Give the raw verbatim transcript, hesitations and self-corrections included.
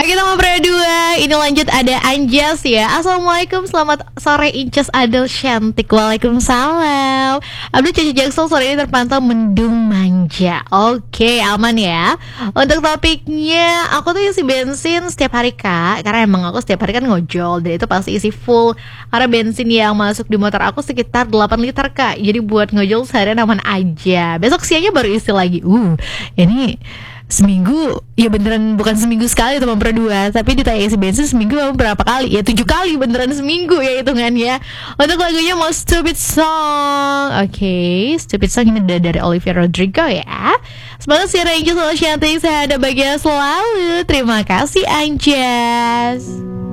Oke teman Pro dua, ini lanjut ada Anjas ya. Assalamualaikum, selamat sore Incas Adel Shantik. Waalaikumsalam. Abdul Caca Jaksel sore ini terpantau mendung manja. Oke, aman ya. Untuk topiknya, aku tuh isi bensin setiap hari kak, karena emang aku setiap hari kan ngojol, dan itu pasti isi full. Karena bensin yang masuk di motor aku sekitar delapan liter kak. Jadi buat ngojol seharian aman aja. Besok siangnya baru isi lagi. Uh, ini seminggu, ya beneran bukan seminggu sekali teman berdua, tapi ditanya isi bensin seminggu berapa kali? Ya tujuh kali beneran seminggu ya hitungannya. Untuk lagunya mau Stupid Song. Oke, okay, Stupid Song ini udah dari Olivia Rodrigo ya. Semangat siaran Anjas, selalu cantik, saya ada bahagia selalu. Terima kasih Anjas.